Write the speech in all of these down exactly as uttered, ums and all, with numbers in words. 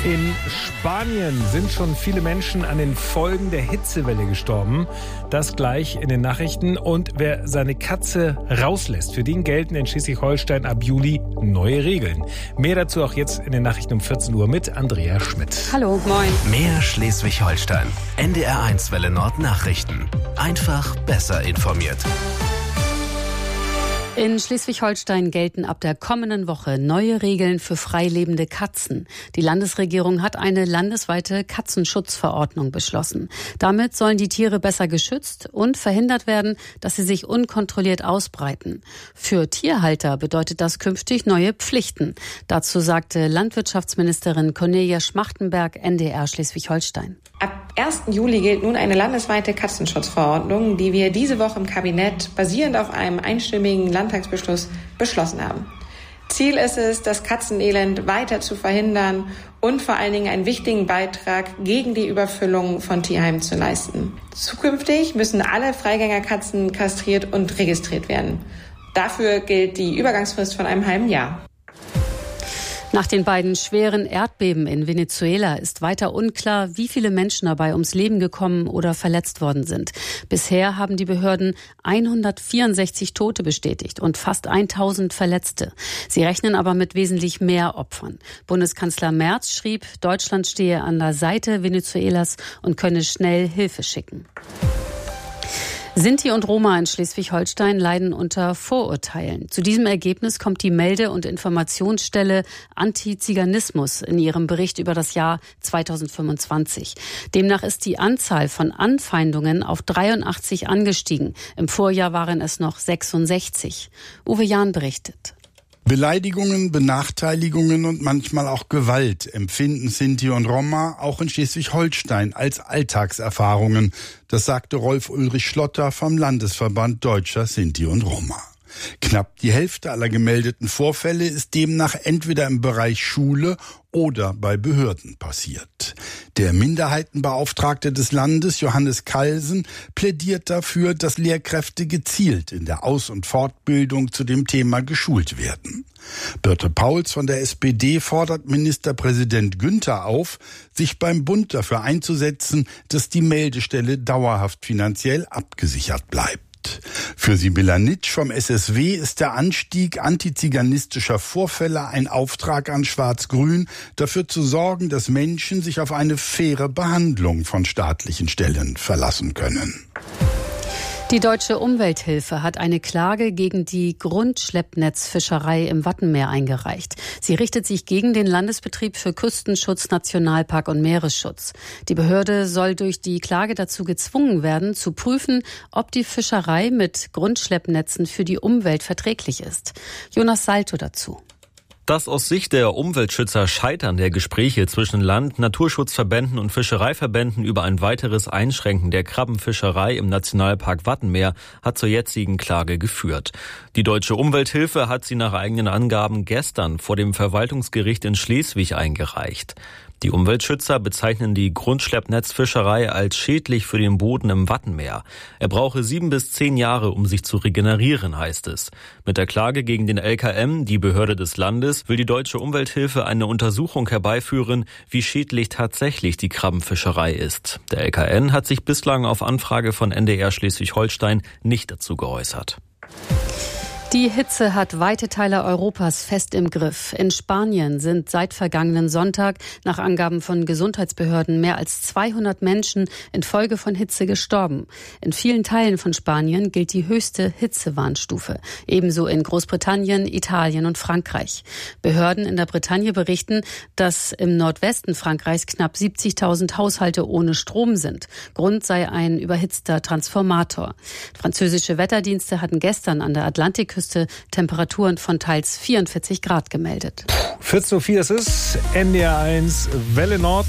In Spanien sind schon viele Menschen an den Folgen der Hitzewelle gestorben. Das gleich in den Nachrichten. Und wer seine Katze rauslässt, für den gelten in Schleswig-Holstein ab Juli neue Regeln. Mehr dazu auch jetzt in den Nachrichten um vierzehn Uhr mit Andrea Schmidt. Hallo, moin. Mehr Schleswig-Holstein. N D R eins Welle Nord Nachrichten. Einfach besser informiert. In Schleswig-Holstein gelten ab der kommenden Woche neue Regeln für freilebende Katzen. Die Landesregierung hat eine landesweite Katzenschutzverordnung beschlossen. Damit sollen die Tiere besser geschützt und verhindert werden, dass sie sich unkontrolliert ausbreiten. Für Tierhalter bedeutet das künftig neue Pflichten. Dazu sagte Landwirtschaftsministerin Cornelia Schmachtenberg N D R Schleswig-Holstein. Ab ersten Juli gilt nun eine landesweite Katzenschutzverordnung, die wir diese Woche im Kabinett basierend auf einem einstimmigen Landtagsbeschluss beschlossen haben. Ziel ist es, das Katzenelend weiter zu verhindern und vor allen Dingen einen wichtigen Beitrag gegen die Überfüllung von Tierheimen zu leisten. Zukünftig müssen alle Freigängerkatzen kastriert und registriert werden. Dafür gilt die Übergangsfrist von einem halben Jahr. Nach den beiden schweren Erdbeben in Venezuela ist weiter unklar, wie viele Menschen dabei ums Leben gekommen oder verletzt worden sind. Bisher haben die Behörden hundertvierundsechzig Tote bestätigt und fast tausend Verletzte. Sie rechnen aber mit wesentlich mehr Opfern. Bundeskanzler Merz schrieb, Deutschland stehe an der Seite Venezuelas und könne schnell Hilfe schicken. Sinti und Roma in Schleswig-Holstein leiden unter Vorurteilen. Zu diesem Ergebnis kommt die Melde- und Informationsstelle Antiziganismus in ihrem Bericht über das Jahr zweitausendfünfundzwanzig. Demnach ist die Anzahl von Anfeindungen auf dreiundachtzig angestiegen. Im Vorjahr waren es noch sechsundsechzig. Uwe Jahn berichtet. Beleidigungen, Benachteiligungen und manchmal auch Gewalt empfinden Sinti und Roma auch in Schleswig-Holstein als Alltagserfahrungen. Das sagte Rolf-Ulrich Schlotter vom Landesverband Deutscher Sinti und Roma. Knapp die Hälfte aller gemeldeten Vorfälle ist demnach entweder im Bereich Schule oder bei Behörden passiert. Der Minderheitenbeauftragte des Landes, Johannes Kalsen, plädiert dafür, dass Lehrkräfte gezielt in der Aus- und Fortbildung zu dem Thema geschult werden. Birte Pauls von der S P D fordert Ministerpräsident Günther auf, sich beim Bund dafür einzusetzen, dass die Meldestelle dauerhaft finanziell abgesichert bleibt. Für Sibylla Nitsch vom S S W ist der Anstieg antiziganistischer Vorfälle ein Auftrag an Schwarz-Grün, dafür zu sorgen, dass Menschen sich auf eine faire Behandlung von staatlichen Stellen verlassen können. Die Deutsche Umwelthilfe hat eine Klage gegen die Grundschleppnetzfischerei im Wattenmeer eingereicht. Sie richtet sich gegen den Landesbetrieb für Küstenschutz, Nationalpark und Meeresschutz. Die Behörde soll durch die Klage dazu gezwungen werden, zu prüfen, ob die Fischerei mit Grundschleppnetzen für die Umwelt verträglich ist. Jonas Salto dazu. Das aus Sicht der Umweltschützer Scheitern der Gespräche zwischen Land-, Naturschutzverbänden und Fischereiverbänden über ein weiteres Einschränken der Krabbenfischerei im Nationalpark Wattenmeer hat zur jetzigen Klage geführt. Die Deutsche Umwelthilfe hat sie nach eigenen Angaben gestern vor dem Verwaltungsgericht in Schleswig eingereicht. Die Umweltschützer bezeichnen die Grundschleppnetzfischerei als schädlich für den Boden im Wattenmeer. Er brauche sieben bis zehn Jahre, um sich zu regenerieren, heißt es. Mit der Klage gegen den L K M, die Behörde des Landes, will die Deutsche Umwelthilfe eine Untersuchung herbeiführen, wie schädlich tatsächlich die Krabbenfischerei ist. Der L K N hat sich bislang auf Anfrage von N D R Schleswig-Holstein nicht dazu geäußert. Die Hitze hat weite Teile Europas fest im Griff. In Spanien sind seit vergangenen Sonntag nach Angaben von Gesundheitsbehörden mehr als zweihundert Menschen infolge von Hitze gestorben. In vielen Teilen von Spanien gilt die höchste Hitzewarnstufe. Ebenso in Großbritannien, Italien und Frankreich. Behörden in der Bretagne berichten, dass im Nordwesten Frankreichs knapp siebzigtausend Haushalte ohne Strom sind. Grund sei ein überhitzter Transformator. Französische Wetterdienste hatten gestern an der Atlantikküste Temperaturen von teils vierundvierzig Grad gemeldet. vierzehn Uhr vier ist es, N D R eins Welle Nord.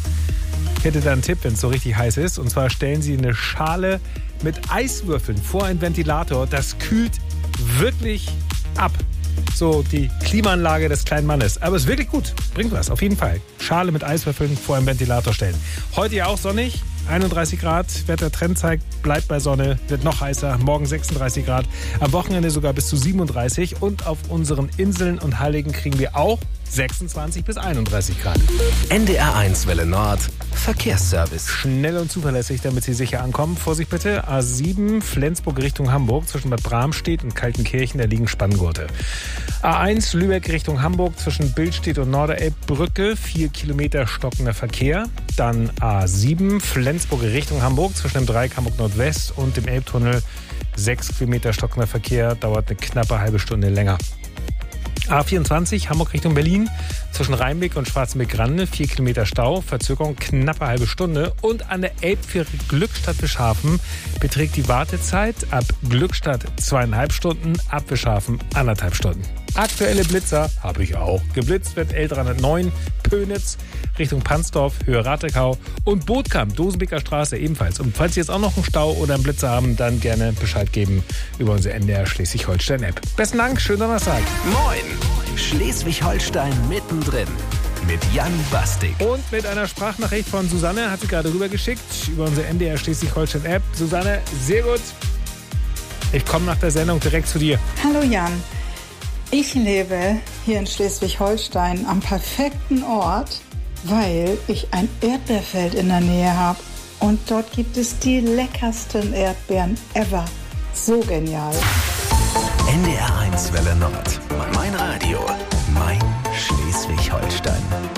Ich hätte da einen Tipp, wenn es so richtig heiß ist. Und zwar stellen Sie eine Schale mit Eiswürfeln vor einen Ventilator. Das kühlt wirklich ab. So die Klimaanlage des kleinen Mannes. Aber es ist wirklich gut. Bringt was, auf jeden Fall. Schale mit Eiswürfeln vor einen Ventilator stellen. Heute ja auch sonnig. einunddreißig Grad, Wettertrend zeigt, bleibt bei Sonne, wird noch heißer, morgen sechsunddreißig Grad, am Wochenende sogar bis zu siebenunddreißig und auf unseren Inseln und Halligen kriegen wir auch sechsundzwanzig bis einunddreißig Grad. N D R eins Welle Nord, Verkehrsservice. Schnell und zuverlässig, damit Sie sicher ankommen. Vorsicht bitte, A sieben Flensburg Richtung Hamburg zwischen Bad Bramstedt und Kaltenkirchen, da liegen Spanngurte. A eins Lübeck Richtung Hamburg zwischen Billstedt und Norderelbbrücke, vier Kilometer stockender Verkehr. Dann A sieben Flensburg Richtung Hamburg zwischen dem Dreieck Hamburg Nordwest und dem Elbtunnel, sechs Kilometer stockender Verkehr, dauert eine knappe halbe Stunde länger. A vierundzwanzig Hamburg Richtung Berlin zwischen Rheinbeck und Schwarzenbeck-Grande, vier Kilometer Stau, Verzögerung knappe halbe Stunde. Und an der Elbfähre Glückstadt-Wischhafen beträgt die Wartezeit ab Glückstadt zweieinhalb Stunden, ab Wischhafen anderthalb Stunden. Aktuelle Blitzer habe ich auch. Geblitzt wird L dreihundertneun Pönitz Richtung Pansdorf, Höhe Ratekau und Bootkamp, Dosenbeker Straße ebenfalls. Und falls Sie jetzt auch noch einen Stau oder einen Blitzer haben, dann gerne Bescheid geben über unsere N D R Schleswig-Holstein-App. Besten Dank, schönen Donnerstag. Moin, Schleswig-Holstein mittendrin mit Jan Bastik. Und mit einer Sprachnachricht von Susanne, hat sie gerade rübergeschickt, über unsere N D R Schleswig-Holstein-App. Susanne, sehr gut. Ich komme nach der Sendung direkt zu dir. Hallo Jan. Ich lebe hier in Schleswig-Holstein am perfekten Ort, weil ich ein Erdbeerfeld in der Nähe habe. Und dort gibt es die leckersten Erdbeeren ever. So genial. N D R eins Welle Nord. Mein Radio. Mein Schleswig-Holstein.